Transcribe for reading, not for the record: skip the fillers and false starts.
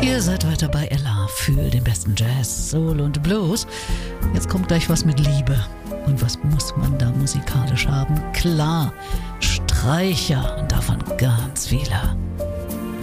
Ihr seid weiter bei Ella für den besten Jazz, Soul und Blues. Jetzt kommt gleich was mit Liebe. Und was muss man da musikalisch haben? Klar, Streicher und davon ganz viele.